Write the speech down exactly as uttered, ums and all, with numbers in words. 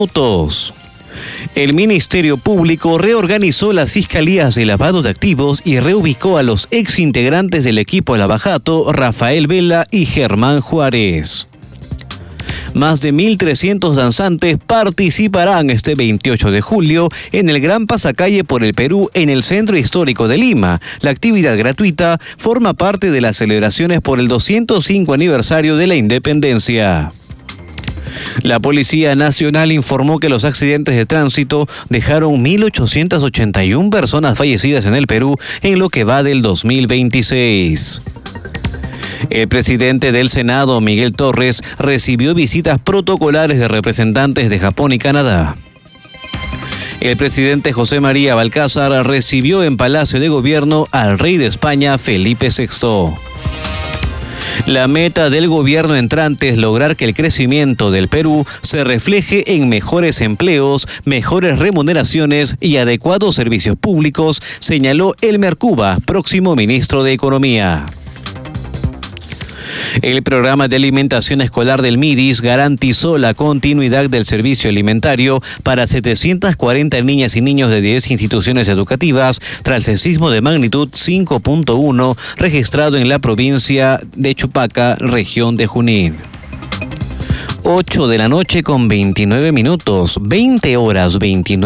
minutos. El Ministerio Público reorganizó las fiscalías de lavado de activos y reubicó a los exintegrantes del equipo Lavajato, Rafael Vela y Germán Juárez. Más de mil trescientos danzantes participarán este veintiocho de julio en el Gran Pasacalle por el Perú en el Centro Histórico de Lima. La actividad gratuita forma parte de las celebraciones por el doscientos cinco aniversario de la independencia. La Policía Nacional informó que los accidentes de tránsito dejaron mil ochocientas ochenta y una personas fallecidas en el Perú en lo que va del dos mil veintiséis. El presidente del Senado, Miguel Torres, recibió visitas protocolares de representantes de Japón y Canadá. El presidente José María Balcázar recibió en Palacio de Gobierno al rey de España, Felipe sexto. La meta del gobierno entrante es lograr que el crecimiento del Perú se refleje en mejores empleos, mejores remuneraciones y adecuados servicios públicos, señaló Elmer Cuba, próximo ministro de Economía. El programa de alimentación escolar del MIDIS garantizó la continuidad del servicio alimentario para setecientas cuarenta niñas y niños de diez instituciones educativas tras el sismo de magnitud cinco punto uno registrado en la provincia de Chupaca, región de Junín. ocho de la noche con veintinueve minutos, veinte horas veintinueve.